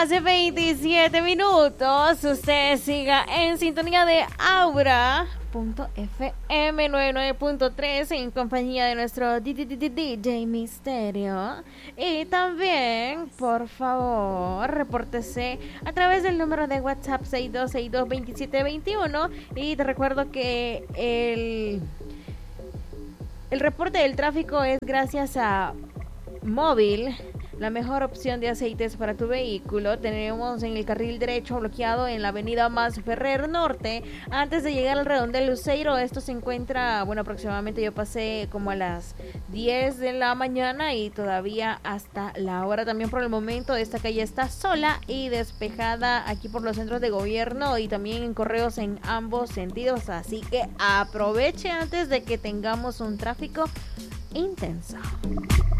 hace 27 minutos. Usted siga en sintonía de Aura.fm 99.3 en compañía de nuestro DJ Misterio. Y también, por favor, repórtese a través del número de WhatsApp 62622721. Y te recuerdo que el reporte del tráfico es gracias a Móvil, la mejor opción de aceites para tu vehículo. Tenemos en el carril derecho bloqueado en la avenida Mas Ferrer Norte, antes de llegar al redondel Luceiro. Esto se encuentra, bueno, aproximadamente yo pasé como a las 10 de la mañana y todavía hasta la hora. También por el momento esta calle está sola y despejada aquí por los centros de gobierno y también en correos en ambos sentidos, así que aproveche antes de que tengamos un tráfico intenso.